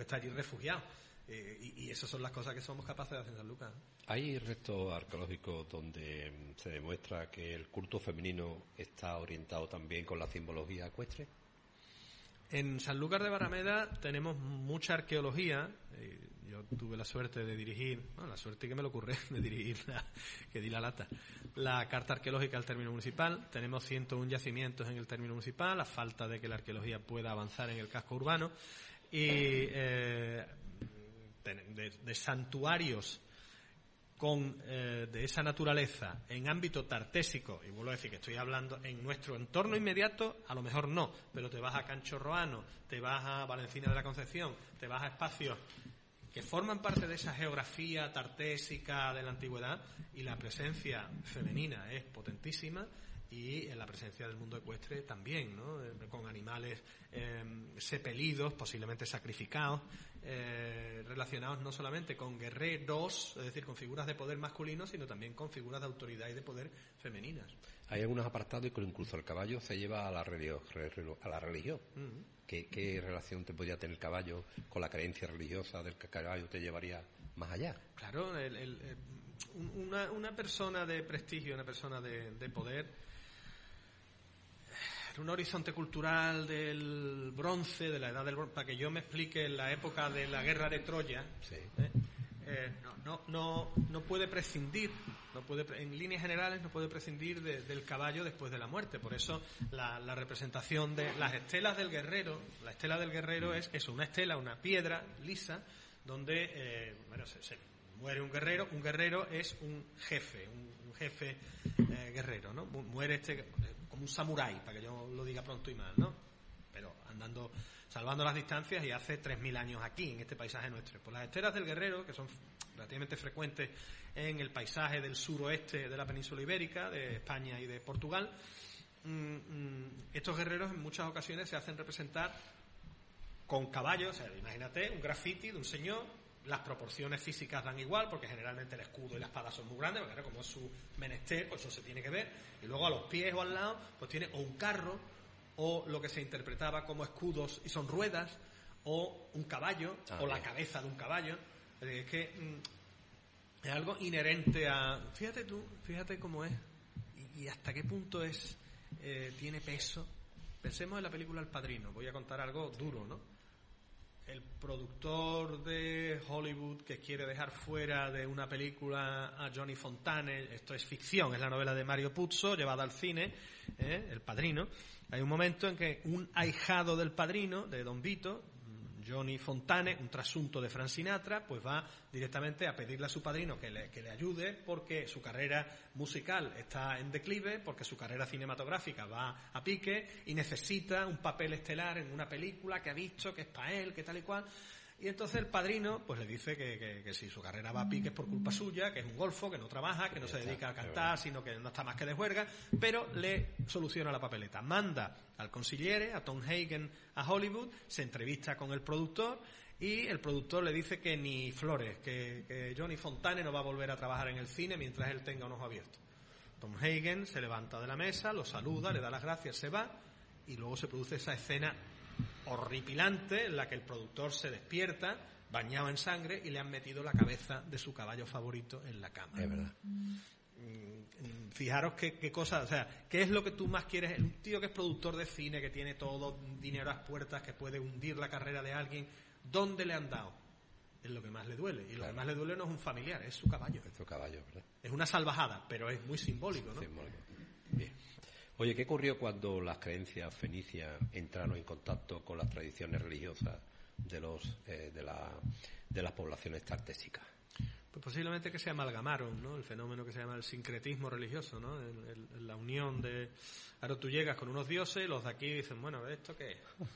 está allí refugiado. Y esas son las cosas que somos capaces de hacer en San Lucas. ¿Hay restos arqueológicos donde se demuestra que el culto femenino está orientado también con la simbología ecuestre? En Sanlúcar de Barrameda tenemos mucha arqueología. Yo tuve la suerte de dirigir, la suerte que me lo ocurre, de dirigir, que di la lata, la carta arqueológica al término municipal. Tenemos 101 yacimientos en el término municipal, a falta de que la arqueología pueda avanzar en el casco urbano. Y de santuarios de esa naturaleza en ámbito tartésico, y vuelvo a decir que estoy hablando en nuestro entorno inmediato, a lo mejor no, pero te vas a Cancho Roano, te vas a Valencina de la Concepción, te vas a espacios que forman parte de esa geografía tartésica de la antigüedad, y la presencia femenina es potentísima, y en la presencia del mundo ecuestre también, ¿no? Con animales sepelidos, posiblemente sacrificados, relacionados no solamente con guerreros, es decir, con figuras de poder masculino, sino también con figuras de autoridad y de poder femeninas. Hay algunos apartados y que incluso el caballo se lleva a la religión. Uh-huh. ¿Qué relación te podría tener el caballo con la creencia religiosa del que el caballo te llevaría más allá? Claro, una persona de prestigio, una persona de poder, un horizonte cultural del bronce, de la edad del bronce, para que yo me explique, en la época de la guerra de Troya, sí. No puede prescindir, en líneas generales no puede prescindir del caballo después de la muerte. Por eso la representación de las estelas del guerrero, la estela del guerrero es eso, una estela, una piedra lisa, donde se muere un guerrero es un jefe, un jefe guerrero, ¿no? Muere como un samurái, para que yo lo diga pronto y mal, ¿no? Pero salvando las distancias, y hace 3.000 años aquí, en este paisaje nuestro. Pues las estelas del guerrero, que son relativamente frecuentes en el paisaje del suroeste de la península ibérica, de España y de Portugal, estos guerreros en muchas ocasiones se hacen representar con caballos. O sea, imagínate un graffiti de un señor. Las proporciones físicas dan igual, porque generalmente el escudo y la espada son muy grandes, porque como es su menester, pues eso se tiene que ver. Y luego a los pies o al lado, pues tiene o un carro, o lo que se interpretaba como escudos y son ruedas, o un caballo, o la cabeza de un caballo. Es que es algo inherente a... Fíjate cómo es, y hasta qué punto tiene peso. Pensemos en la película El Padrino. Voy a contar algo duro, ¿no? El productor de Hollywood que quiere dejar fuera de una película a Johnny Fontane, esto es ficción, es la novela de Mario Puzo llevada al cine, El Padrino. Hay un momento en que un ahijado del padrino, de Don Vito, Johnny Fontane, un trasunto de Frank Sinatra, pues va directamente a pedirle a su padrino que le ayude, porque su carrera musical está en declive, porque su carrera cinematográfica va a pique y necesita un papel estelar en una película que ha visto, que es para él, que tal y cual. Y entonces el padrino pues le dice que si su carrera va a pique es por culpa suya, que es un golfo, que no trabaja, que no se dedica a cantar, sino que no está más que de juerga, pero le soluciona la papeleta. Manda al consigliere, a Tom Hagen, a Hollywood, se entrevista con el productor, y el productor le dice que ni flores, que Johnny Fontane no va a volver a trabajar en el cine mientras él tenga un ojo abierto. Tom Hagen se levanta de la mesa, lo saluda, le da las gracias, se va, y luego se produce esa escena horripilante en la que el productor se despierta bañado en sangre y le han metido la cabeza de su caballo favorito en la cama. Es verdad. Fijaros qué cosa, o sea, qué es lo que tú más quieres. Un tío que es productor de cine, que tiene todo dinero a las puertas, que puede hundir la carrera de alguien, ¿dónde le han dado? Es lo que más le duele, y lo que más le duele no es un familiar, es su caballo. Es su caballo, ¿verdad? Es una salvajada, pero es muy simbólico, ¿no? Simbólico. Bien. Oye, ¿qué ocurrió cuando las creencias fenicias entraron en contacto con las tradiciones religiosas de las poblaciones tartésicas? Pues posiblemente que se amalgamaron, ¿no? El fenómeno que se llama el sincretismo religioso, ¿no? La unión de... Ahora tú llegas con unos dioses, los de aquí dicen, bueno, ¿esto qué es?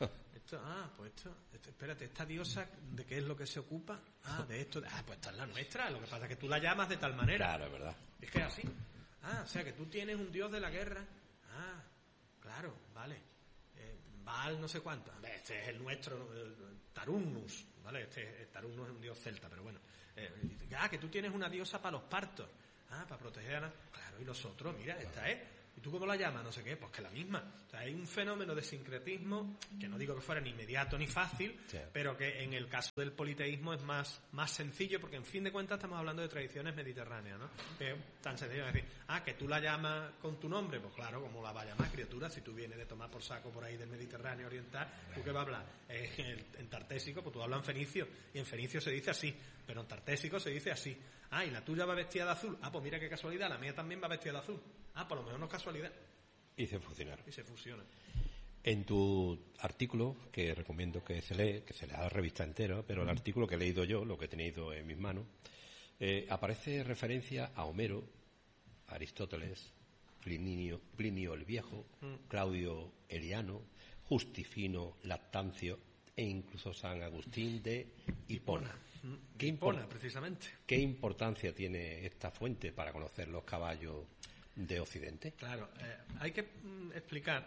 Esto, espérate, ¿esta diosa de qué es lo que se ocupa? De esto, pues esta es la nuestra, lo que pasa es que tú la llamas de tal manera. Claro, es verdad. Es que es así. O sea, que tú tienes un dios de la guerra. Claro, vale. Baal no sé cuánto. Este es el nuestro, el Tarunus, ¿vale? Tarunus es un dios celta, pero bueno. Que tú tienes una diosa para los partos. Para proteger a la... Claro, y los otros, mira, esta es ¿Y tú cómo la llamas? No sé qué, pues que la misma. O sea, hay un fenómeno de sincretismo que no digo que fuera ni inmediato ni fácil, pero que en el caso del politeísmo es más sencillo, porque en fin de cuentas estamos hablando de tradiciones mediterráneas, ¿no? Que es tan sencillo decir, que tú la llamas con tu nombre, pues claro, ¿cómo la va a llamar, criatura? Si tú vienes de tomar por saco por ahí del Mediterráneo oriental, ¿tú qué vas a hablar? En tartésico, pues tú hablas en fenicio, y en fenicio se dice así, pero en tartésico se dice así. Y la tuya va vestida de azul. Pues mira qué casualidad, la mía también va vestida de azul. Por lo mejor no es casualidad. Y se fusionaron. Y se fusionan. En tu artículo, que recomiendo que se lea la revista entera, pero el artículo que he leído yo, lo que he tenido en mis manos, aparece referencia a Homero, Aristóteles, Plinio el Viejo, Claudio Eliano, Justifino, Lactancio e incluso San Agustín de Hipona. Hipona, precisamente. ¿Qué importancia tiene esta fuente para conocer los caballos de Occidente? Claro, hay que explicar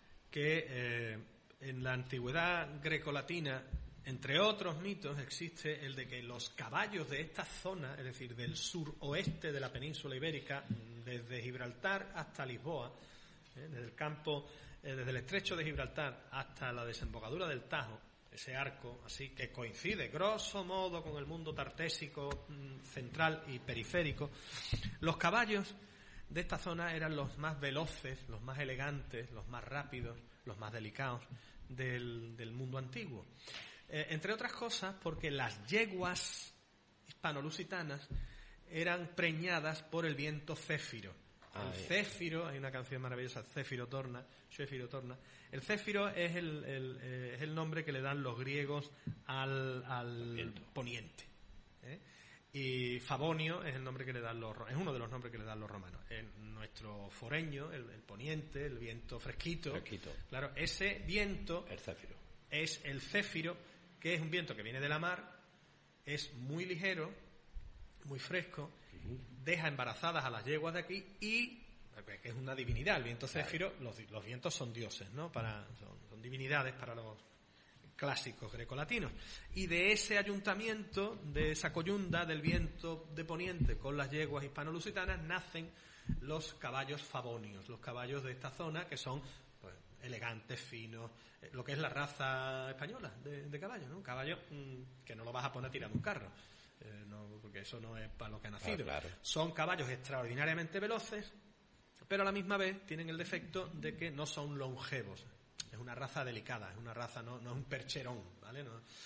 que en la antigüedad grecolatina, entre otros mitos, existe el de que los caballos de esta zona, es decir, del suroeste de la península ibérica, desde Gibraltar hasta Lisboa, desde el campo, desde el estrecho de Gibraltar hasta la desembocadura del Tajo, ese arco así que coincide grosso modo con el mundo tartésico central y periférico, los caballos de esta zona eran los más veloces, los más elegantes, los más rápidos, los más delicados del mundo antiguo. Entre otras cosas porque las yeguas hispano-lusitanas eran preñadas por el viento céfiro. El céfiro, hay una canción maravillosa, Céfiro Torna. El céfiro es el nombre que le dan los griegos al poniente. Y Favonio es el nombre que le dan es uno de los nombres que le dan los romanos. En nuestro foreño, el poniente, el viento fresquito. Claro, ese viento es el céfiro, que es un viento que viene de la mar, es muy ligero, muy fresco, deja embarazadas a las yeguas de aquí y que es una divinidad. El viento céfiro, los vientos son dioses, ¿no? Son divinidades para los clásicos grecolatinos. Y de ese ayuntamiento, de esa coyunda del viento de poniente con las yeguas hispano-lusitanas, nacen los caballos favonios, los caballos de esta zona que son pues, elegantes, finos, lo que es la raza española de caballo, ¿no? Un caballo que no lo vas a poner tirando un carro. Porque eso no es para lo que ha nacido. Claro. Son caballos extraordinariamente veloces, pero a la misma vez tienen el defecto de que no son longevos. Es una raza delicada, es una raza, no es un percherón, ¿vale?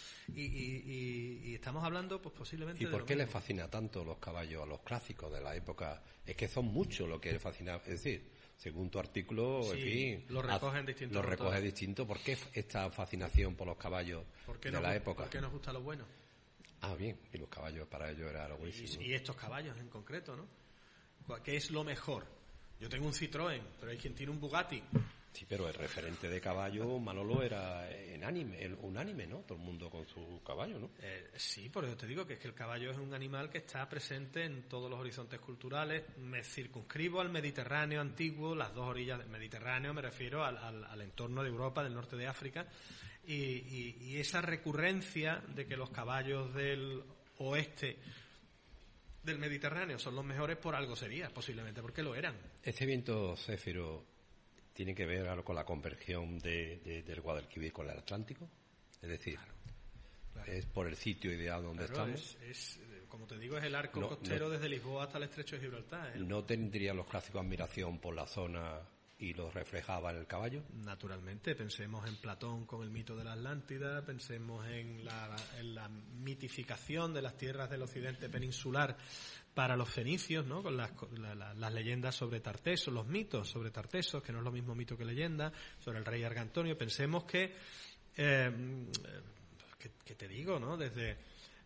Y estamos hablando, pues posiblemente. ¿Y por qué les fascina tanto los caballos a los clásicos de la época? Es que son muchos lo que les fascina. Es decir, según tu artículo, sí, en fin, lo recogen distintos. Lo recoge distinto. ¿Por qué esta fascinación por los caballos de la época? ¿Por qué nos gusta lo bueno? Bien, y los caballos para ellos era lo buenísimo. Y estos caballos en concreto, ¿no? ¿Qué es lo mejor? Yo tengo un Citroën, pero hay quien tiene un Bugatti. Sí, pero el referente de caballo, Manolo, era unánime, ¿no? Todo el mundo con su caballo, ¿no? Sí, por eso te digo que es que el caballo es un animal que está presente en todos los horizontes culturales. Me circunscribo al Mediterráneo antiguo, las dos orillas del Mediterráneo, me refiero al entorno de Europa, del norte de África, y esa recurrencia de que los caballos del oeste del Mediterráneo son los mejores, por algo sería, posiblemente porque lo eran. Este viento céfiro tiene que ver algo con la conversión del Guadalquivir con el Atlántico, es decir, claro. Es por el sitio ideal donde estamos. Como te digo, es el arco costero desde Lisboa hasta el estrecho de Gibraltar. ¿No tendrían los clásicos admiración por la zona y lo reflejaba en el caballo? Naturalmente, pensemos en Platón con el mito de la Atlántida, pensemos en la mitificación de las tierras del occidente peninsular para los fenicios, ¿no? Con las leyendas sobre Tartesos, los mitos sobre Tartesos, que no es lo mismo mito que leyenda, sobre el rey Argantonio. Pensemos que te digo, ¿no? Desde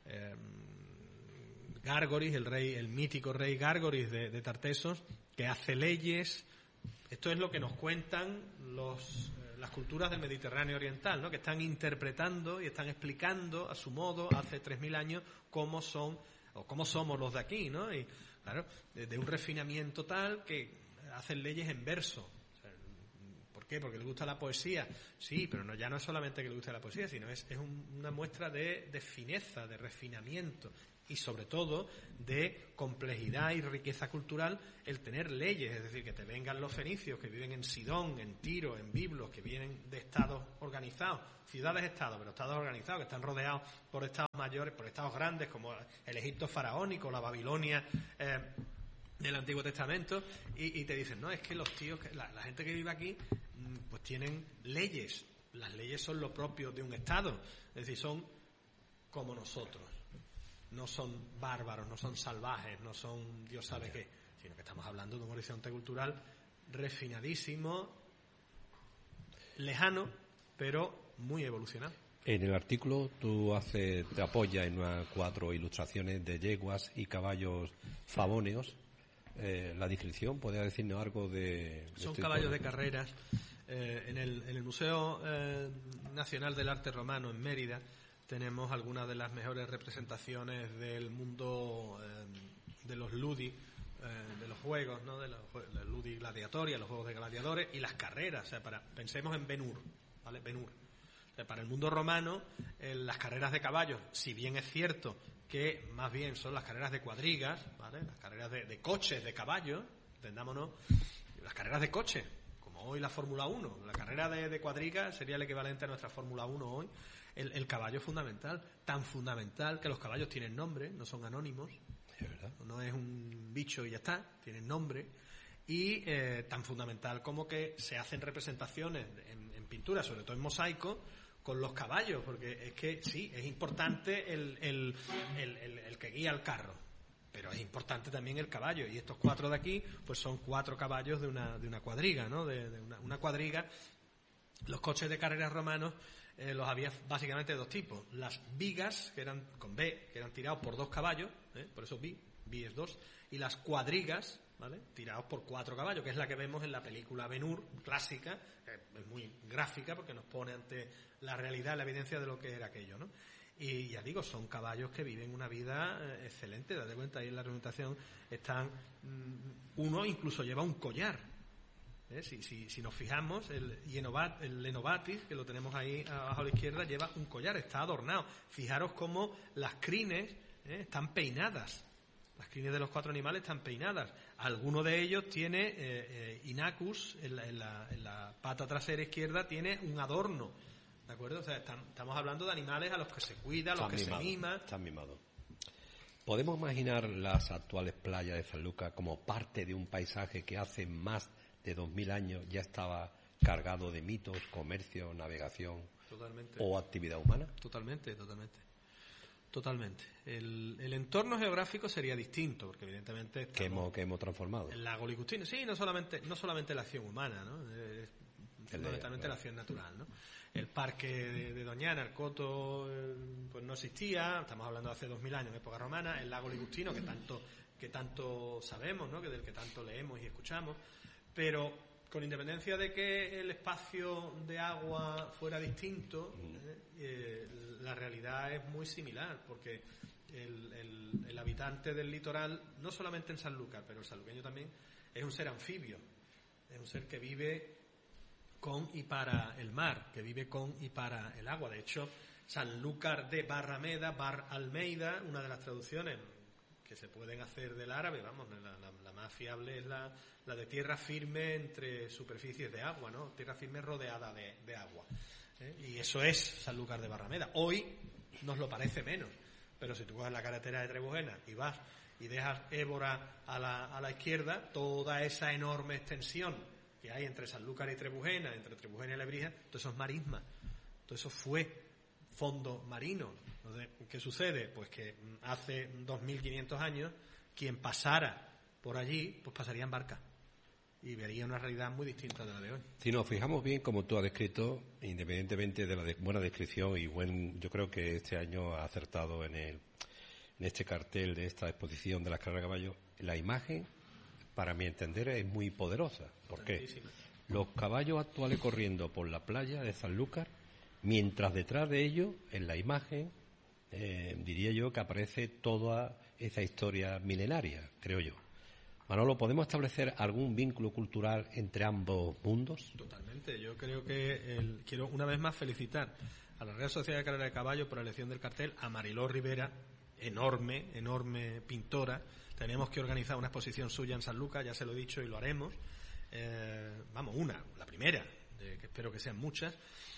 Gárgoris, el mítico rey Gárgoris de Tartesos, que hace leyes. Esto es lo que nos cuentan las culturas del Mediterráneo oriental, ¿no? Que están interpretando y están explicando a su modo, hace 3.000 años, cómo somos los de aquí, ¿no? Y claro, de un refinamiento tal que hacen leyes en verso. qué? Porque le gusta la poesía. Sí, pero ya no es solamente que le guste la poesía, sino es una muestra de fineza, de refinamiento y sobre todo de complejidad y riqueza cultural el tener leyes, es decir, que te vengan los fenicios que viven en Sidón, en Tiro, en Biblos, que vienen de estados organizados, ciudades-estados, pero estados organizados, que están rodeados por estados mayores, por estados grandes como el Egipto faraónico, la Babilonia del Antiguo Testamento, y te dicen, no, es que los tíos, la gente que vive aquí, pues tienen leyes. Las leyes son lo propio de un Estado, es decir, son como nosotros. No son bárbaros, no son salvajes, no son Dios sabe qué, sino que estamos hablando de un horizonte cultural refinadísimo, lejano, pero muy evolucionado. En el artículo tú te apoyas en unas 4 ilustraciones de yeguas y caballos favóneos. La descripción, ¿podría decirnos algo de son caballos de carreras. En el Museo Nacional del Arte Romano en Mérida tenemos algunas de las mejores representaciones del mundo de los ludi, de los juegos, ¿no? de los ludi gladiatoria, los juegos de gladiadores y las carreras. O sea, pensemos en Ben-Hur, ¿vale? Ben-Hur. O sea, para el mundo romano, las carreras de caballos, si bien es cierto que más bien son las carreras de cuadrigas, ¿vale? Las carreras de coches, de caballos, entendámonos, las carreras de coches, como hoy la Fórmula 1, la carrera de cuadrigas sería el equivalente a nuestra Fórmula 1 hoy. El caballo es fundamental, tan fundamental que los caballos tienen nombre, no son anónimos, no es un bicho y ya está, tienen nombre, y tan fundamental como que se hacen representaciones en pintura, sobre todo en mosaico, con los caballos, porque es que sí, es importante el que guía el carro, pero es importante también el caballo, y estos 4 de aquí pues son 4 caballos de una cuadriga, ¿no? de una cuadriga. Los coches de carreras romanos los había básicamente de 2 tipos: las vigas, que eran con B, que eran tirados por 2 caballos, por eso bi es 2, y las cuadrigas, ¿vale? Tirados por 4 caballos, que es la que vemos en la película Ben-Hur clásica, que es muy gráfica porque nos pone ante la realidad, la evidencia de lo que era aquello, ¿no? Y ya digo, son caballos que viven una vida excelente. Date cuenta, ahí en la representación están, uno incluso lleva un collar. Si nos fijamos, el Lenovatis, que lo tenemos ahí abajo a la izquierda, lleva un collar, está adornado. Fijaros cómo las crines están peinadas. Las crines de los 4 animales están peinadas. Alguno de ellos tiene Inachus, en la pata trasera izquierda, tiene un adorno. ¿De acuerdo? O sea, estamos hablando de animales a los que se cuida, a los que se mima. Están mimados. ¿Podemos imaginar las actuales playas de Sanlúcar como parte de un paisaje que hace más de 2000 años ya estaba cargado de mitos, comercio, navegación? Totalmente. O actividad humana? Totalmente. El entorno geográfico sería distinto, porque evidentemente que hemos transformado. El lago Ligustino, sí, no solamente la acción humana, ¿no? Fundamentalmente la acción natural, ¿no? El parque de Doñana, el Coto, pues no existía. Estamos hablando de hace 2000 años, en época romana. El lago Ligustino, que tanto sabemos, ¿no? Del que tanto leemos y escuchamos. Pero con independencia de que el espacio de agua fuera distinto, la realidad es muy similar, porque el habitante del litoral, no solamente en Sanlúcar, pero el sanluqueño también, es un ser anfibio, es un ser que vive con y para el mar, que vive con y para el agua. De hecho, Sanlúcar de Barrameda, Bar Almeida, una de las traducciones que se pueden hacer del árabe, vamos, la más fiable es la de tierra firme entre superficies de agua, ¿no? Tierra firme rodeada de agua. Y eso es Sanlúcar de Barrameda. Hoy nos lo parece menos, pero si tú coges la carretera de Trebujena y vas y dejas Évora a la izquierda, toda esa enorme extensión que hay entre Sanlúcar y Trebujena, entre Trebujena y Lebrija, todo eso es marisma, todo eso fue fondo marino. Entonces, ¿qué sucede? Pues que hace 2500 años quien pasara por allí, pues pasaría en barca y vería una realidad muy distinta de la de hoy. Si nos fijamos bien, como tú has descrito, independientemente de la buena descripción y yo creo que este año ha acertado en este cartel de esta exposición de las carreras de caballos, la imagen, para mi entender, es muy poderosa. ¿Por qué? Los caballos actuales corriendo por la playa de Sanlúcar, mientras detrás de ellos, en la imagen, diría yo que aparece toda esa historia milenaria, creo yo. Manolo, ¿podemos establecer algún vínculo cultural entre ambos mundos? Totalmente. Yo creo que quiero una vez más felicitar a la Real Sociedad de Carrera de Caballo por la elección del cartel, a Mariló Rivera, enorme pintora. Tenemos que organizar una exposición suya en Sanlúcar, ya se lo he dicho y lo haremos. La primera, que espero que sean muchas.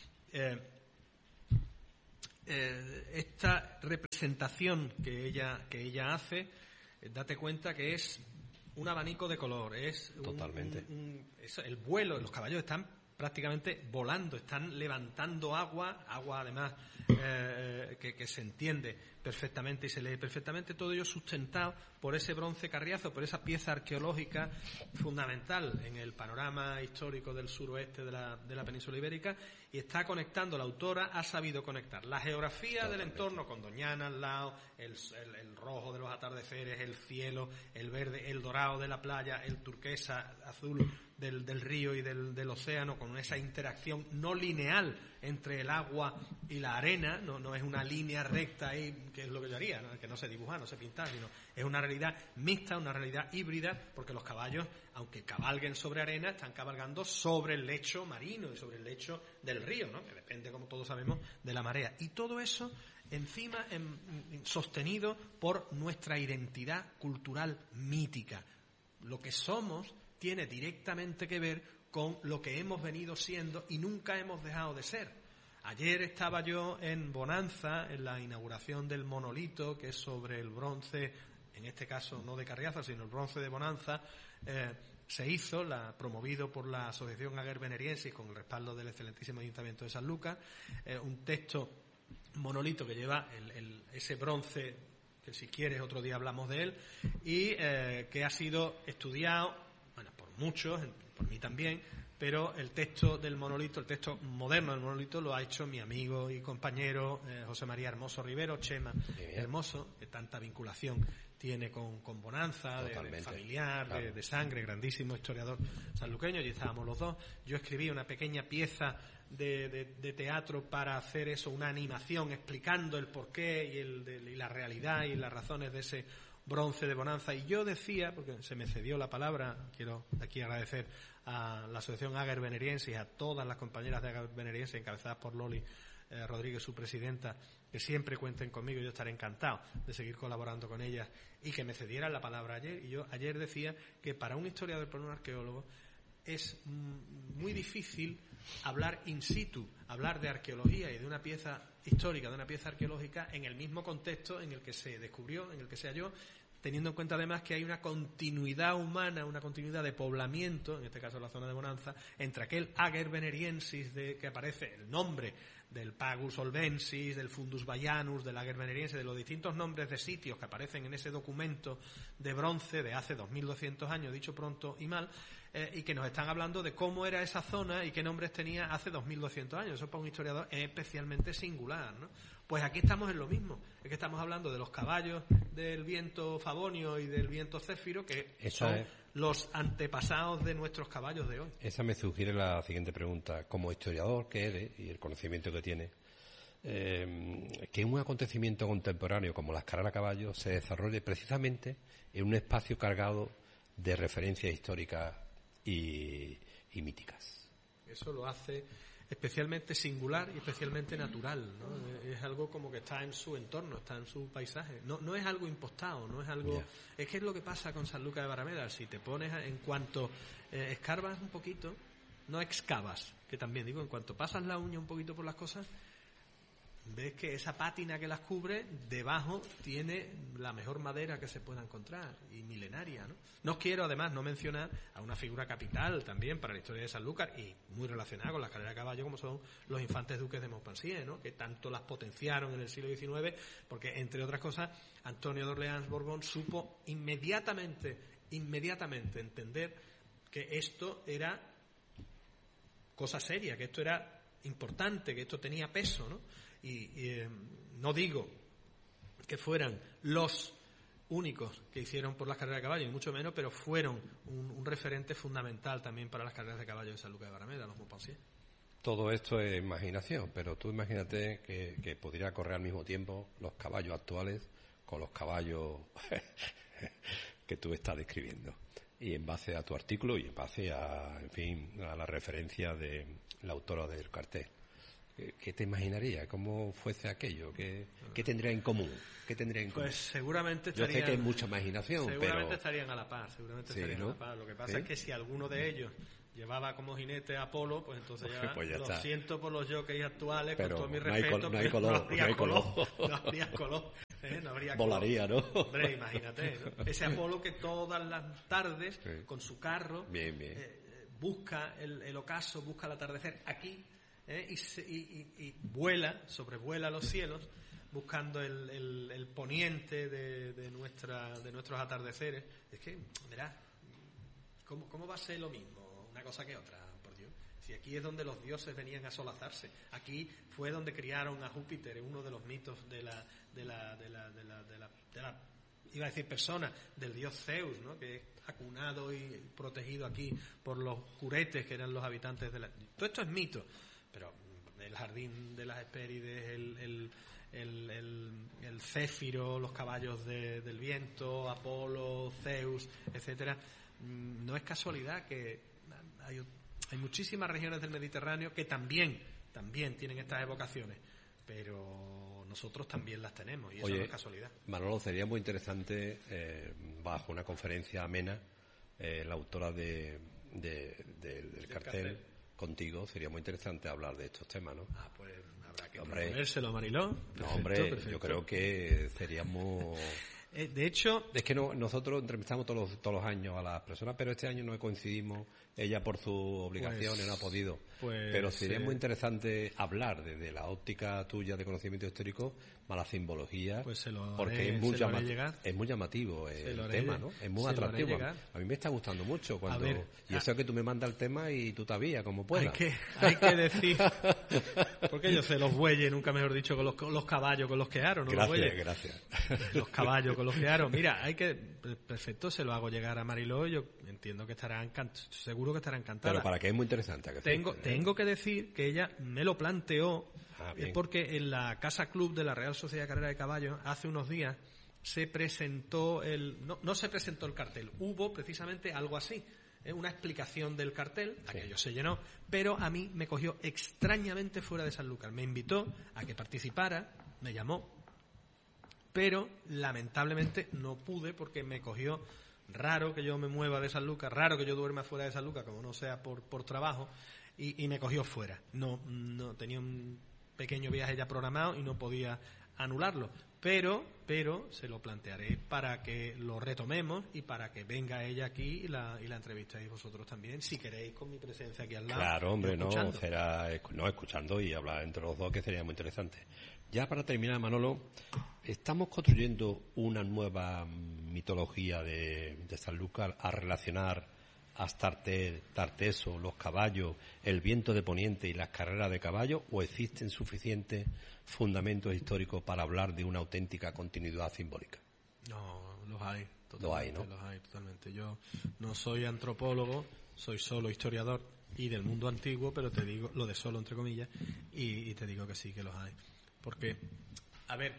Esta representación que ella hace, date cuenta que es un abanico de color, es totalmente el vuelo. Los caballos están prácticamente volando, están levantando agua además que se entiende perfectamente y se lee perfectamente, todo ello sustentado por ese bronce Carriazo, por esa pieza arqueológica fundamental en el panorama histórico del suroeste de la península ibérica, y está conectando, la autora ha sabido conectar la geografía del entorno con Doñana al lado, el rojo de los atardeceres, el cielo, el verde, el dorado de la playa, el turquesa azul del río y del océano, con esa interacción no lineal entre el agua y la arena, no es una línea recta ahí, que es lo que yo haría, ¿no? Que no se dibuja, no se pinta, sino es una realidad mixta, una realidad híbrida, porque los caballos, aunque cabalguen sobre arena, están cabalgando sobre el lecho marino y sobre el lecho del río, ¿no? Que depende, como todos sabemos, de la marea. Y todo eso encima sostenido por nuestra identidad cultural mítica. Lo que somos tiene directamente que ver con lo que hemos venido siendo y nunca hemos dejado de ser. Ayer estaba yo en Bonanza, en la inauguración del monolito, que es sobre el bronce, en este caso no de Carriazo, sino el bronce de Bonanza. Se hizo, promovido por la Asociación Aguer Veneriensis, con el respaldo del excelentísimo Ayuntamiento de Sanlúcar, un texto monolito que lleva ese bronce, que si quieres otro día hablamos de él, y que ha sido estudiado, por muchos, por mí también, pero el texto del monolito, el texto moderno del monolito, lo ha hecho mi amigo y compañero José María Hermoso Rivero, Chema Hermoso, que tanta vinculación tiene con Bonanza, de familiar, claro, de sangre, grandísimo historiador sanluqueño. Allí estábamos los dos. Yo escribí una pequeña pieza de teatro para hacer eso, una animación explicando el porqué y la realidad y las razones de ese bronce de Bonanza. Y yo decía, porque se me cedió la palabra, quiero aquí agradecer a la Asociación Aguer Veneriensis, a todas las compañeras de Aguer Veneriensis, encabezadas por Loli Rodríguez, su presidenta, que siempre cuenten conmigo. Yo estaré encantado de seguir colaborando con ellas, y que me cedieran la palabra ayer. Y yo ayer decía que para un historiador, para un arqueólogo, es muy difícil hablar in situ, hablar de arqueología y de una pieza histórica, de una pieza arqueológica, en el mismo contexto en el que se descubrió, en el que se halló, teniendo en cuenta además que hay una continuidad humana, una continuidad de poblamiento, en este caso la zona de Bonanza, entre aquel Ager Veneriensis que aparece, el nombre del Pagus Olvensis, del Fundus Baianus, del Ager Veneriensis, de los distintos nombres de sitios que aparecen en ese documento de bronce de hace 2200 años, dicho pronto y mal, y que nos están hablando de cómo era esa zona y qué nombres tenía hace 2200 años. Eso para un historiador es especialmente singular, ¿no? Pues aquí estamos en lo mismo, es que estamos hablando de los caballos del viento Favonio y del viento Céfiro, que son los antepasados de nuestros caballos de hoy. Esa me sugiere la siguiente pregunta. Como historiador que eres y el conocimiento que tienes, que un acontecimiento contemporáneo como las carreras a caballo se desarrolle precisamente en un espacio cargado de referencias históricas y míticas. Eso lo hace especialmente singular y especialmente natural, ¿no? Es algo como que está en su entorno, está en su paisaje. No es algo impostado, no es algo... Yeah. Es que es lo que pasa con Sanlúcar de Barrameda. Si te pones, en cuanto escarbas un poquito, no excavas, que también digo, en cuanto pasas la uña un poquito por las cosas, ves que esa pátina que las cubre, debajo tiene la mejor madera que se pueda encontrar, y milenaria, ¿no? No quiero, además, no mencionar a una figura capital también para la historia de Sanlúcar, y muy relacionada con la carrera de caballo, como son los infantes duques de Montpensier, ¿no? Que tanto las potenciaron en el siglo XIX, porque, entre otras cosas, Antonio de Orleans Borbón supo inmediatamente entender que esto era cosa seria, que esto era importante, que esto tenía peso, ¿no? Y no digo que fueran los únicos que hicieron por las carreras de caballo, ni mucho menos, pero fueron un referente fundamental también para las carreras de caballo de Sanlúcar de Barrameda, los Montpensier. Todo esto es imaginación, pero tú imagínate que podría correr al mismo tiempo los caballos actuales con los caballos que tú estás describiendo. Y en base a tu artículo y en base a, en fin, a la referencia de la autora del cartel. ¿Qué te imaginaría? ¿Cómo fuese aquello? ¿Qué tendría en común? Pues seguramente estarían... Yo sé que hay mucha imaginación, seguramente estarían a la par, estarían ¿no? a la par. Lo que pasa es que si alguno de ellos llevaba como jinete a Apolo, pues entonces ya lo siento por los jockeys actuales, pero con todo mi respeto, no hay color. No habría color. No habría volaría, color. ¿no? Hombre, imagínate, ¿no? Ese Apolo que todas las tardes, con su carro, bien. busca el ocaso, busca el atardecer aquí, y sobrevuela los cielos, buscando el poniente de nuestros atardeceres. Es que, verás, ¿cómo va a ser lo mismo una cosa que otra? Por Dios. Si aquí es donde los dioses venían a solazarse, aquí fue donde criaron a Júpiter, en uno de los mitos de la iba a decir persona, del dios Zeus, ¿no? Que es acunado y protegido aquí por los curetes, que eran los habitantes de la... Todo esto es mito, pero el jardín de las Hespérides, el Céfiro, los caballos del viento, Apolo, Zeus, etcétera, no es casualidad que hay muchísimas regiones del Mediterráneo que también tienen estas evocaciones, pero nosotros también las tenemos, y eso no es casualidad. Manolo, sería muy interesante, bajo una conferencia amena, la autora del cartel contigo, sería muy interesante hablar de estos temas, ¿no? Pues habrá que proponérselo a Mariló. Perfecto. Yo creo que seríamos... de hecho... Es que nosotros entrevistamos todos los años a las personas, pero este año no coincidimos. Ella por sus obligaciones no ha podido. Pero sería muy interesante hablar desde la óptica tuya de conocimiento histórico más la simbología, porque es muy llamativo el tema, ¿no? Es muy atractivo. A mí me está gustando mucho eso que tú me mandas el tema y tú te avías como puedas. Hay que decir, porque yo sé los bueyes, nunca mejor dicho, con los caballos con los que aro, ¿no? Gracias. Los caballos con los que aro. Mira, perfecto, se lo hago llegar a Mariló. Yo entiendo que seguro que estará encantada. Pero para que es muy interesante. Tengo que decir que ella me lo planteó, porque en la Casa Club de la Real Sociedad de Carrera de Caballos hace unos días se presentó no se presentó el cartel, hubo precisamente algo así, una explicación del cartel, aquello se llenó, pero a mí me cogió extrañamente fuera de Sanlúcar, me invitó a que participara, me llamó, pero lamentablemente no pude porque me cogió. Raro que yo me mueva de Sanlúcar, raro que yo duerma fuera de Sanlúcar, como no sea por trabajo, y me cogió fuera. No tenía un pequeño viaje ya programado y no podía anularlo. Pero se lo plantearé para que lo retomemos y para que venga ella aquí y la entrevistéis vosotros también, si queréis, con mi presencia aquí al lado. Claro, hombre, escuchando y hablar entre los dos, que sería muy interesante. Ya para terminar, Manolo, estamos construyendo una nueva mitología de Sanlúcar a relacionar a Astarté, Tarteso, los caballos, el viento de Poniente y las carreras de caballos, o existen suficientes fundamentos históricos para hablar de una auténtica continuidad simbólica? No, los hay. Lo hay, ¿no? Los hay, totalmente. Yo no soy antropólogo, soy solo historiador y del mundo antiguo, pero te digo, lo de solo entre comillas, y te digo que sí, que los hay. Porque, a ver,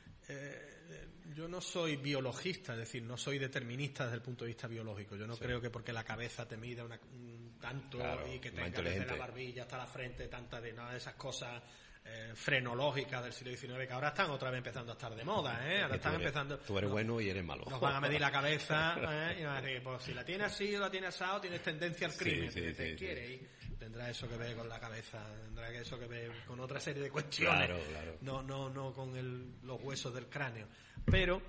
yo no soy biologista, es decir, no soy determinista desde el punto de vista biológico. Yo no creo que porque la cabeza te mida tanto, claro, y que tenga desde la barbilla hasta la frente tanta de nada de esas cosas frenológicas del siglo XIX, que ahora están otra vez empezando a estar de moda, ahora están empezando. Tú eres bueno y eres malo. Nos van a medir la cabeza, y van a decir, pues si la tienes así o la tienes asado, tienes tendencia al crimen. Tendrá eso que ver con la cabeza, tendrá eso que ver con otra serie de cuestiones. Claro. No con los huesos del cráneo. Pero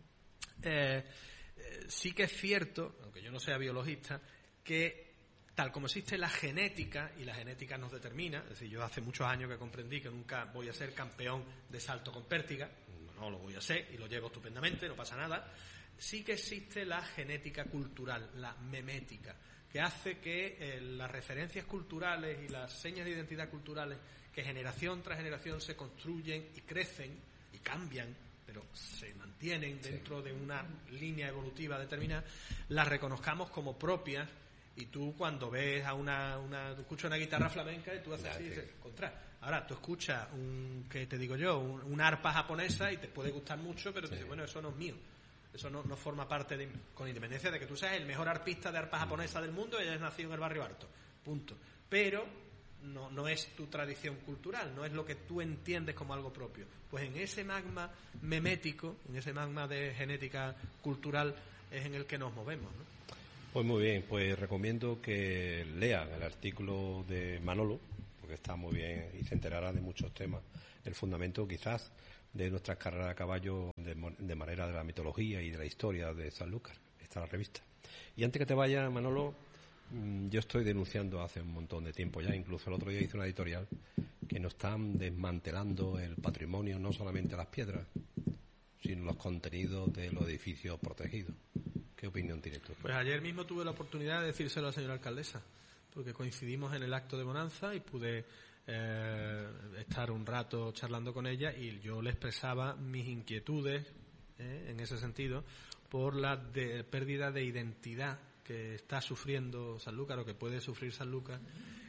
sí que es cierto, aunque yo no sea biologista, que tal como existe la genética, y la genética nos determina, es decir, yo hace muchos años que comprendí que nunca voy a ser campeón de salto con pértiga, no lo voy a ser y lo llevo estupendamente, no pasa nada. Sí que existe la genética cultural, la memética, que hace que las referencias culturales y las señas de identidad culturales que generación tras generación se construyen y crecen y cambian, pero se mantienen dentro de una línea evolutiva determinada, las reconozcamos como propias. Y tú cuando ves tú escuchas una guitarra flamenca y tú haces así y dices, ahora tú escuchas una arpa japonesa y te puede gustar mucho, pero te dices, bueno, eso no es mío. Eso no forma parte con independencia de que tú seas el mejor arpista de arpa japonesa del mundo y hayas nacido en el barrio Harto. Punto. Pero no es tu tradición cultural, no es lo que tú entiendes como algo propio. Pues en ese magma memético, en ese magma de genética cultural es en el que nos movemos, ¿no? Pues muy bien, pues recomiendo que lean el artículo de Manolo, porque está muy bien y se enterará de muchos temas. El fundamento quizás de nuestras carreras a caballo de manera de la mitología y de la historia de Sanlúcar. Está la revista. Y antes que te vaya, Manolo, yo estoy denunciando hace un montón de tiempo ya, incluso el otro día hice una editorial, que nos están desmantelando el patrimonio, no solamente las piedras, sino los contenidos de los edificios protegidos. ¿Qué opinión tienes tú? Pues ayer mismo tuve la oportunidad de decírselo a la señora alcaldesa, porque coincidimos en el acto de Bonanza y pude estar un rato charlando con ella y yo le expresaba mis inquietudes en ese sentido por la pérdida de identidad que está sufriendo Sanlúcar o que puede sufrir Sanlúcar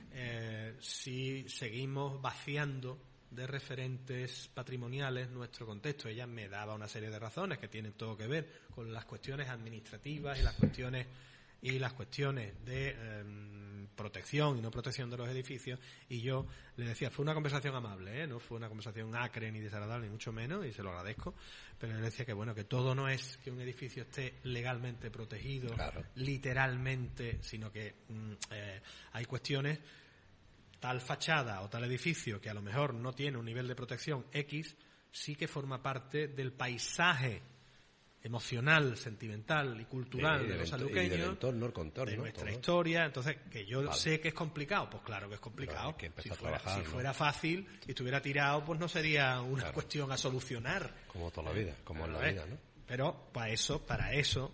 si seguimos vaciando de referentes patrimoniales nuestro contexto. Ella me daba una serie de razones que tienen todo que ver con las cuestiones administrativas y las cuestiones de protección y no protección de los edificios, y yo le decía, fue una conversación amable, no fue una conversación acre ni desagradable, ni mucho menos, y se lo agradezco, pero le decía que bueno, que todo no es que un edificio esté legalmente protegido, claro, literalmente, sino que hay cuestiones, tal fachada o tal edificio que a lo mejor no tiene un nivel de protección X, sí que forma parte del paisaje emocional, sentimental y cultural de los sanluqueños, del entorno, de nuestra historia. Entonces, que yo sé que es complicado, pues claro que es complicado. Que si fuera fácil y estuviera tirado, pues no sería una cuestión a solucionar. Como toda la vida, como en la vida, ¿no? Pero para eso,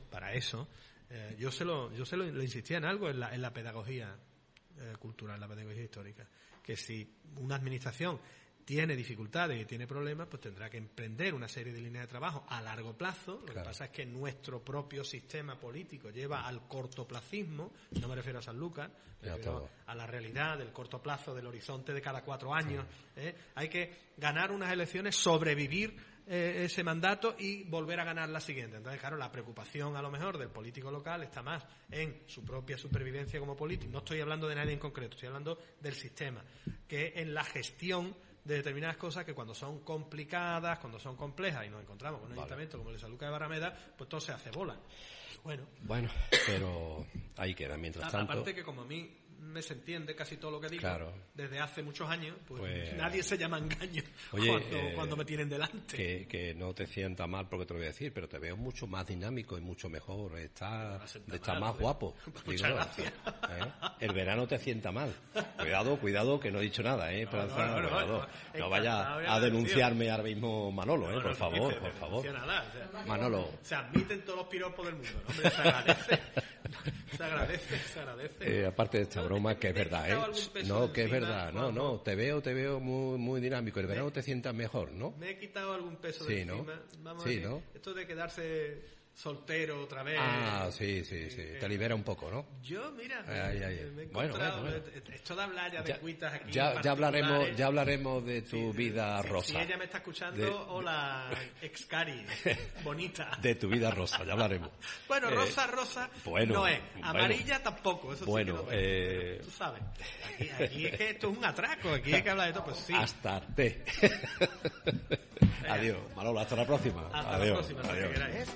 yo se lo insistía en algo en la pedagogía cultural, la pedagogía histórica, que si una administración tiene dificultades y tiene problemas, pues tendrá que emprender una serie de líneas de trabajo a largo plazo. Lo que pasa es que nuestro propio sistema político lleva al cortoplacismo, no me refiero a Sanlúcar, me refiero a la realidad del corto plazo, del horizonte de cada 4 años. Hay que ganar unas elecciones, sobrevivir ese mandato y volver a ganar la siguiente. Entonces, claro, la preocupación a lo mejor del político local está más en su propia supervivencia como político. No estoy hablando de nadie en concreto, estoy hablando del sistema, que en la gestión de determinadas cosas que cuando son complicadas, cuando son complejas y nos encontramos con un ayuntamiento como el de Sanlúcar de Barrameda, pues todo se hace bola. Bueno, pero ahí queda. Mientras tanto, aparte que como a mí se entiende casi todo lo que digo desde hace muchos años, pues nadie se llama engaño cuando me tienen delante. Que no te sienta mal porque te lo voy a decir, pero te veo mucho más dinámico y mucho mejor, está más guapo. Muchas gracias. El verano te sienta mal. Cuidado que no he dicho nada, Esperanza, no vaya a denunciarme ahora mismo Manolo, por favor. Manolo. Se admiten todos los piropos del mundo, ¿no? Hombre, se agradece. Aparte de esta broma, que es verdad, No, que es verdad, no, te veo muy, muy dinámico. El verano te sientas mejor, ¿no? Me he quitado algún peso de encima. Vamos a ver, ¿no? Esto de quedarse soltero otra vez. Sí. Te libera un poco, ¿no? Yo, mira, me he encontrado. Bueno. Esto de hablar ya de cuitas aquí. Ya hablaremos de tu vida rosa. Si ella me está escuchando, hola, excari, bonita. De tu vida rosa, ya hablaremos. Bueno, rosa no es. Amarilla tampoco. Eso sí que tú sabes. Aquí es que esto es un atraco. Aquí hay que hablar de todo. Pues sí. Hasta Adiós, Manolo, hasta la próxima. Hasta la próxima, si queráis.